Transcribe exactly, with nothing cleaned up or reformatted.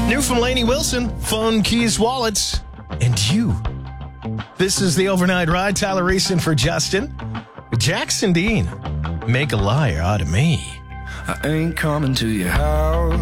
New from Lainey Wilson, phone, keys, wallets, and you. This is the Overnight Ride. Tyler Reeson for Justin. Jackson Dean, make a liar out of me. I ain't coming to your house.